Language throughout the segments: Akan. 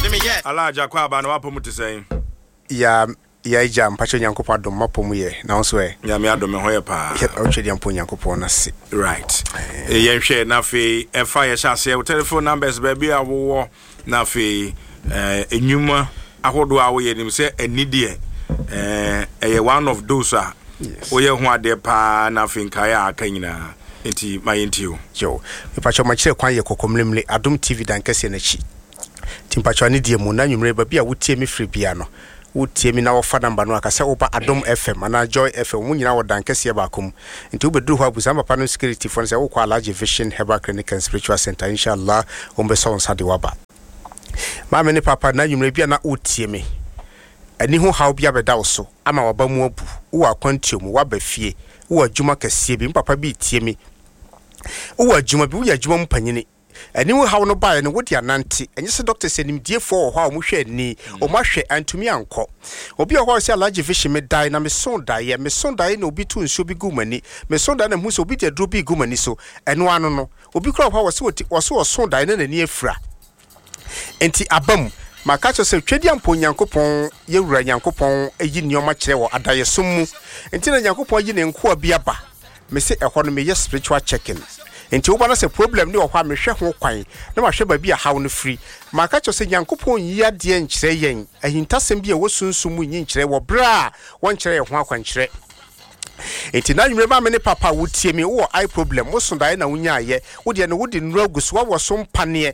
Alaja kwa aba na wapo muti saying. Ya jam pacho nyankopo adom mapomu ye na onso e ya me adom ho ye pa ochedi ampo nyankopo na se right yen hwe na fe efa ye hyase o telephone numbers baby awo na fe enyuma ahodo awo ye nim se anidie one of those o ye ho ade pa na fe nkaya akanyina enti mayentio yo pacho machire kwan ye kokomlemle adom tv dan kase na chi timpacho anidie mu na nwumre baby a wotie me free bia no wotie mi na wo fa number no akase wo ba Adom FM ana Joy FM mu nyina wo dan kase ba kom nti wo beduru ho abusa papa no security fon se wo kwa Large Vision Herbal Clinic and Spiritual Center inshallah wo be so nsade waba ma me ne papa na nwumre bia na wotie mi ani ho hawo bia beda wo so ama waba mu abu wo akwantuo mu waba fie wo adwuma kase bi papa bi tie mi wo adwuma bi wo ya adwuma mpanyini ani wo hawo no bae no wodi anante enye se doctor senim diefo ho a mo hwe ani o ma hwe antumi anko obi ho se Large Vision me dai na me son dai na obi tu nso bi gumani me son dai na hu se obi de dro bi gumani so eno ano no obi kura ho wo se son dai na nani afura enti abam maka cho se twedi ampo nyankopon yewura nyankopon eyi nioma kire wo adaye sommu enti na nyankopon yi ne nko abi aba me se ehọ no me ye spiritual checking enti oba na se problem ni ohwa mehwe ho kwan na mahwe ba bi a hawo no free maka cho se nyankopon yi ade nkire yen ahintasem bi a wosunsum nyi nkire wo bra won kire ye ho akwankire enti na nwure ma me ne papa wotie me wo eye problem wo so dai na wonya aye wo de no wo de nura guso wo so mpane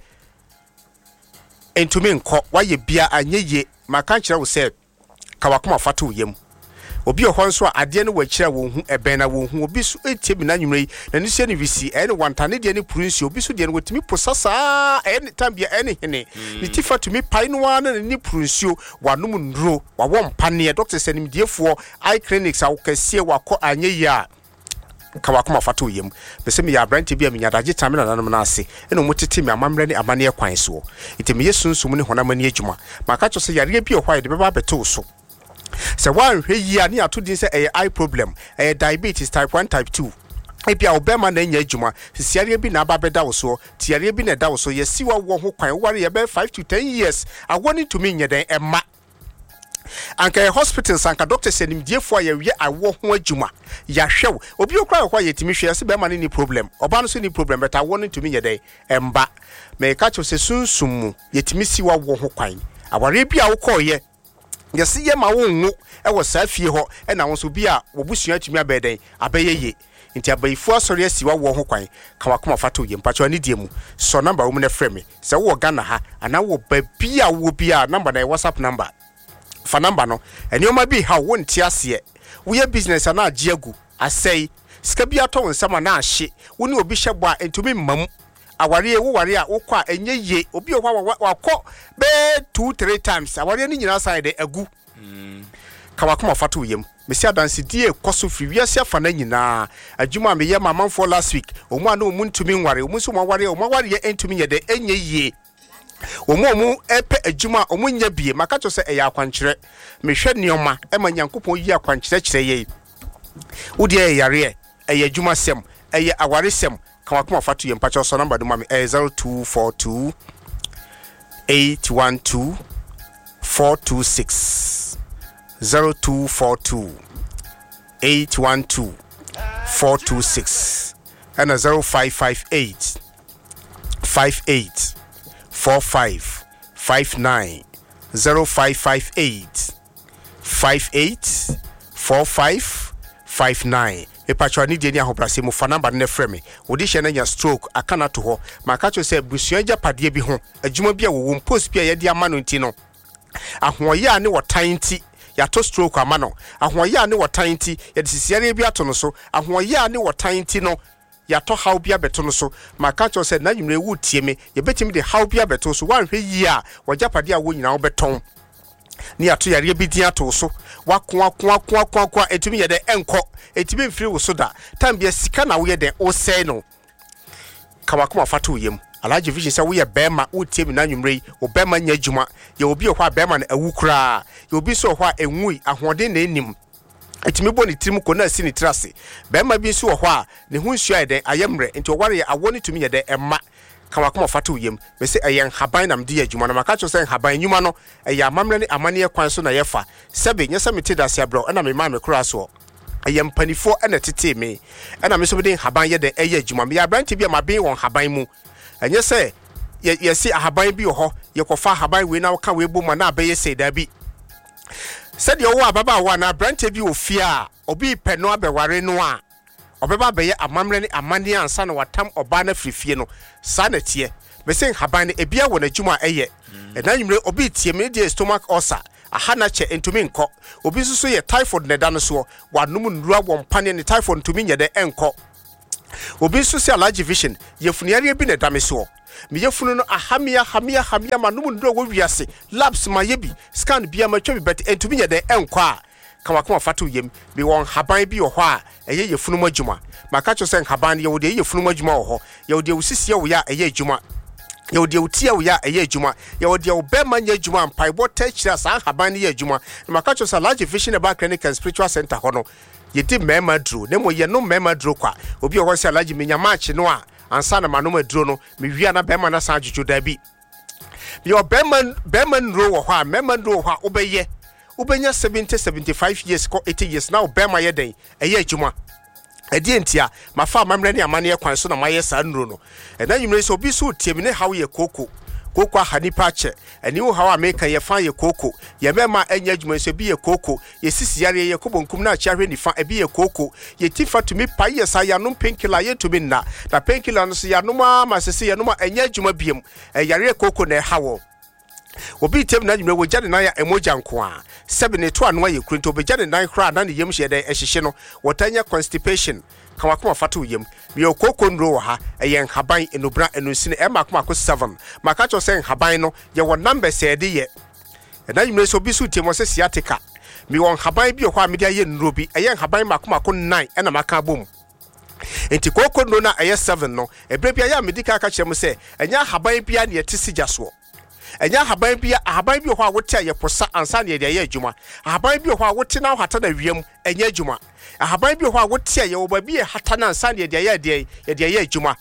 entumi nko waye bia anyeye maka nkire wo se kawakoma fatu yem obi ohonso ade no wakira wo hu eben na wo hu obi so etie bi na nwumre na ni se ni visi ene wantane de ni purunsi obi so de no wotimi posasa ene tambia ene hene ni tifa tumi pai no wana ni purunsi wanum nduro wawo mpane doctor senim diefo eye clinics awokase wako anyeye a kawakoma fato yem bese me ya branch bi a menyadaje tamina nanom na ase ene omotete me amamre ne amane kwan so itemi yesunsum ne honamani adwuma maka cho se yare bi ohwa de beba beto so se wan hwe yi ani atodin se eye problem diabetes type 1 type 2 ebia obema na nya adwuma siare bi na aba beda wo so tiare bi na da wo so yesiwa wo ho kwan ware ye be 5 to 10 years awoni to me nya den emma anka hospital sanka doctor senim diefo ya wie awo ho adwuma ya hwew obi okra ho yetimi hwe se be ma ni problem oba no so ni problem but awoni to me nya den emba me ka cho se sunsum mu yetimi siwa wo ho kwan aware bi a wo koye yesi ye ma wonwo e wo safie ho e na won so bi a wobusua atumi abeden abayeye nti abayifu asori asiwa wo ho kwan kawakoma fato ye mpacho ani die mu so number wo na frame se wo Ghana ha ana wo ba bi a wo bi a number na WhatsApp number fa number no eni o ma bi ha wo nti ase wo ye business ana agiagu asai sika bi ato nsama na ahye wo ni obi hyebo a entumi mmam aware wo ware a wokwa enye ye obi wakọ be 2-3 times aware ni nyina side agu kawakoma fato yem mesi adanse die koso free wiase afa na nyina adwuma me ye mama for last week omu ana omu ntumi nware omu so mware ye entumi ye de enye ye omu epe adwuma omu nya bie maka cho se eya akwankyere mehwe nioma ema nyankopon yi akwankyere kyere ye wodi yare eye adwuma sem eye aware sem kawakoma fatu yem pacho so number do mami 0242 812 426 0242 812 426 and 0558 58 45 59 0558 58 45 59 e patwa ni de ni ahobrase mu fa number ne frame wo di hye na nya stroke akana to ho maka cho se busua japade bi ho adwuma bi a wo post bi a ye de amano nti no ahoye a ne wotan nti ya to stroke amano ahoye a ne wotan nti ye de sisiare bi ato no so ahoye a ne wotan nti no ya to how bia beto no so maka cho se na nwumre wu tie me ye betimi de how bia beto so wan hwe yi a wo japade a wo nyina wo beton ni ato yare bi dia to so wakwa etumi ye de enko etimi mfiri wo so da tambia sika na wo ye de o sei no kawakoma fato yem Large Vision say we ye bema wo tie mi na nwumre wo bema nya adwuma ye obi ohwa bema na awukura ye obi so ohwa enwui ahoden na enim etimi bo ni tirim ko na si ni trase bema bi so ohwa ne hu nsua ye de ayemre enti oware awoni tumi ye de emma kawakoma fatu yem me se eyen haban nam de adwuma na maka cho se haban nyuma no eya amamre ne amane kwan so na yefa sebe nyesa mete da se abro na me ma me kura so eyem panifo na tete me na me so be haban ye de eya adwuma me ya branch bi ma ben won haban mu enye se ye si haban bi ho ye kofa haban we na ka we bu ma na abaye se da bi said your wa baba wa na branch bi ofia obi pe no abeware no a obeba beye amamre ne amane ansa na watam oba na frifie no sa na tie me sen haban ne ebia wo na dwuma eye na nwumre obi tie me de stomach ulcer aha na che entumi nko obi susu ye typhoid ne da no so wanum nrua wo mpane ne typhoid ntumi nye de enko obi susu allergy vision ye funiare bi ne da me so me ye funu no ahamia manum nrua wo wiase labs ma ye bi scan bia ma twa bi bet entumi nye de enko a kawakoma fatu yem bi won haban bi ho a eye ye funu madwuma maka cho sen haban ye wo de ye funu madwuma ho ye wo de usisi ye wo ya eye adwuma ye wo de utia wo ya eye adwuma ye wo de wo be manya adwuma mpai bo techira sa haban ye adwuma maka cho sa large vision about clinic and spiritual center ho no ye di mema dro ne mo ye no mema dro kwa obi ho se large menya match no a ansa na manom adro no me wia na be ma na sa adwudwo da bi yo be man ro wo ho a mema dro ho a obeye ubenya 75 years ko 80 years now bema ye den eye adwuma edi entia mafa amamre ne amane kwan so na maye sa nro no na nyumre so obi so tiem ne hawo ye koko ahani pache eni wo hawo ameka ye fa ye koko ye mema enya adwuma so bi ye koko ye sisi yare ye kobonkum na chiahwe ni fa ebi ye koko ye tifa tumi pa ye sa ya no penkiller ye tumi na penkiller no so ya no ma sese ye no ma enya adwuma biem yare koko na hawo obi tem na nyumre wo jade na ya emoja nko a 72 anwa ye kurunto be jade na kra na ne yem hye de ehyehye no wotanya constipation kawakoma fatu yem me okoko nro ha eyen haban enobra enusine e makoma ko 7 maka cho sen haban no ye wo number se de ye na nyumre so bi su tem wo se sciatica me won haban bi ho a me de ye nro bi eyen haban makoma ko 9 e na maka bom enti koko nro na eye 7 no ebre bia ya medika ka kyerem se enya haban bia ne ye tisija so enya haban bi ho a wote aye posa ansa ne de aye adwuma haban bi ho a wote na hata na wiem enya adwuma haban bi ho a wote aye wo ba bi hata na ansa ne de aye adwuma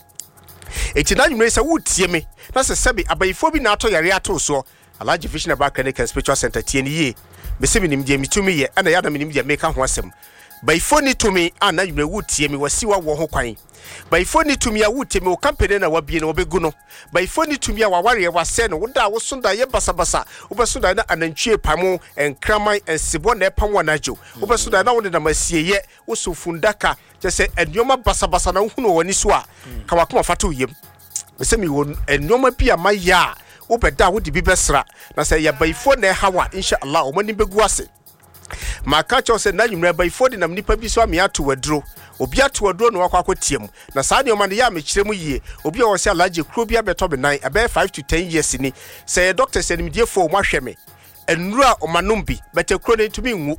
eti na nwumre se wotie me na se sebi abayifo bi na ato yare ato so Alaji Vision about clinic and spiritual center tie ye me se minim die mitumi ye ana ya na minim die meka ho asem bayifo ni tumi ana nwumre wotie me wasiwa wo ho kwan bayifo ni tumi a wotie me o company na wabie na obegu no bayifo ni tumi a waware wase no woda wo sonda ye basabasa obesonda na anantwie pamo enkraman ensibo na epam wanajo obesonda na wode na masie ye wo sofundaka je ennyoma basabasa na hunu wani so a kawakoma fatu yem me se mi won ennyoma bia maya obeda wo di bi besra na se ya bayifo na hawa inshallah o mani begu ase maka cho se na nwumre bayifo di nam nipa bi so ame ato waduro obi ato waduro no wakwa akotiem na saa de o man ya mekire mu yie obi o se alaje kro bia beto be 9 ebe 5 to 10 years ni se doctor se ni die fo mo ahwe me enura o manom bi bete kro ne tumi nwu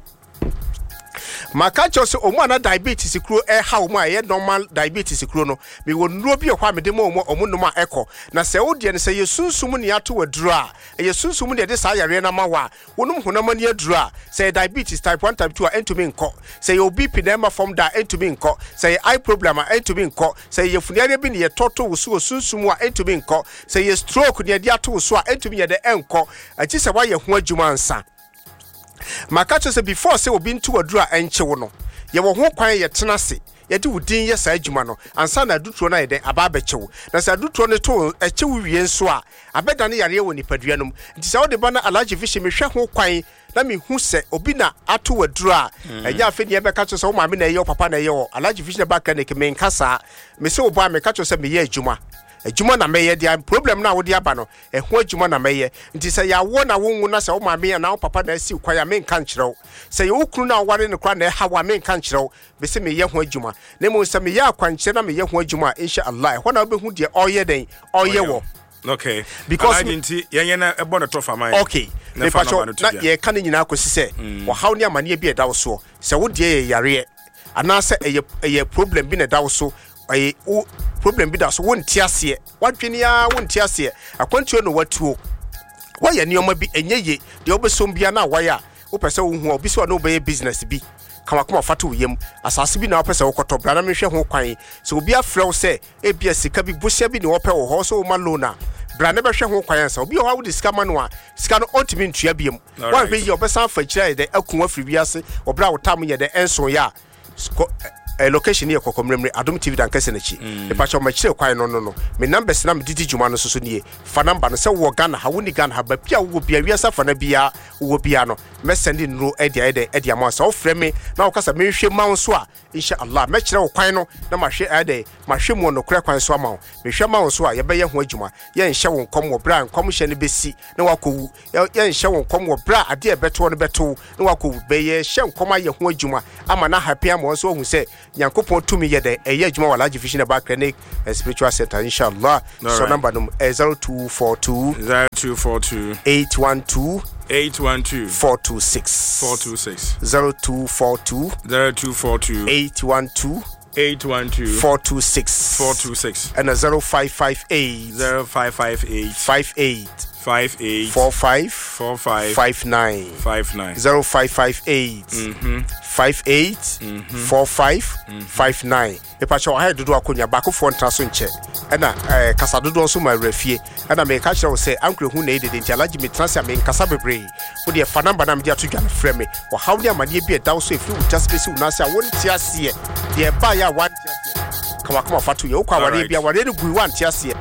maka cho se o mu ana diabetes kro ha o mu aye normal diabetes kro no me wo nuro bi okwa me de mo o mu no ma eko na se wo de ne se yesunsum ne ato waduro a yesunsum de saa yare na mawa wonum honam ne aduro a se diabetes type 1 type 2 a entumi nko se yo BP na ma form da entumi nko se eye problem a entumi nko se ye funiare bi ne ye toto wo so sunsum a entumi nko se ye stroke ne de ato wo so a entumi ye de enko achi se wa ye ho adwuma ansa maka cho se before se obi ntu wadura enchewo no ye wo ho kwan ye tena se ye di wudin ye sa adwuma no ansa na adutro na ye den aba bechewo na se adutro ne to echewo wie nso a abeda ne yare woni paduanum nti se wo de bana Alaji Vision me hwe ho kwan na me hu se obi na ato wadura enya afi ne be ka cho se wo maame na ye papa na ye wo Alaji Vision ba clinic me nkasa me se wo ba me ka cho se me ye adwuma adwuma na meye dia problem na wo dia ba no ho adwuma na meye nti se ya wo na wonwu na se wo maame na wo papa na asi kwa ya me nka nkyerɛw se ye wokunu na ware ne kwa na ha wa me nka nkyerɛw be se me ye ho adwuma na mo se me ye akwankyerɛ na me ye ho adwuma insha Allah ho na wo be hu dia oye den oye wo okay because nti yenye na ebo na tofa man okay na ye ka ne nyina akosi se wo haw ne amane bi eda wo so se wo dia ye yare ana se eye problem bi na eda wo so aye problem bi da so wonti ase wadwene ya wonti ase akwantuo no watuo waya nioma bi enyeye de obesom bia na waya wo pese wo hu obi so na obeye business bi kamakoma fatu yem asase bi na opese wokoto bra na mehwe ho kwan so obi afrew se ebia sika bi bosia bi ne wope wo ho so ma loan bra na behwe ho kwan sa obi ho sika ma no a sika no ultimate ntua biem wan hwe yi obesa fa kire de akun afri biase obra wotam ye de enso ya location here kokomremre Adom TV dan kase na chi e pa cha ma kire kwan no me numbers na me didi juma no so nie fa number no se wo Ghana ha woni Ghana ha ba bia wo bia wiasa fa na bia wo bia no me send no e ma so frɛ me na wo kasa me hwe ma so a insha Allah me kire wo kwan no na ma hwe ma hwe mu no kura kwan so ama me hwe ma so a ye be ye ho adwuma ye nhye wo nkom wo bra nkom hye ne besi na wakowu ye nhye wo nkom wo bra ade e beto no beto na wakowu be ye hye nkom aye ho adwuma ama na happy am so hu se Yankopon to me yede eye adwuma wala Vision Herbal Clinic and Spiritual Center inshallah. So number 0242 812 426 0242 812 426 and 0558 58 45 59 0558 58 45 59 epacha wa head do akonya baako fo ntraso nche na kasa dodo so ma refie na me ka kire wo se ankre hu na edede nti alaji me transia me nkasa bebre wo de fa number na me dia to dwa frɛ me wo haw ne amane bi edaw so efi wo just be si wo na se won tiase de ba ya wan kama fatu ye wo kwa ware bia ware ne gui wan tiase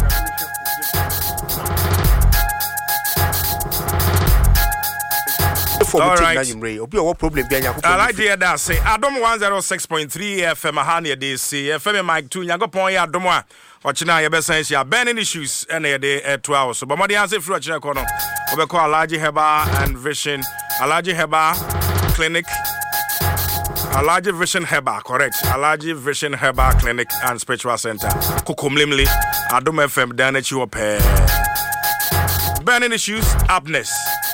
All right. Problem I like to hear that. Say Adom 106.3 FM Ahania DC FM Mike 2 Nyagopon ya Adomwa Ochina ye besense ya burning issues and de 2 hours. So but modi answer free Ochina kono. Obeko Alaji Herbal and Vision Alaji Herbal Clinic Alaji Vision Herbal, correct. Alaji Vision Herbal Clinic and Spiritual Center. Kukumlimli Adom FM Danechi Ope. Burning issues up next.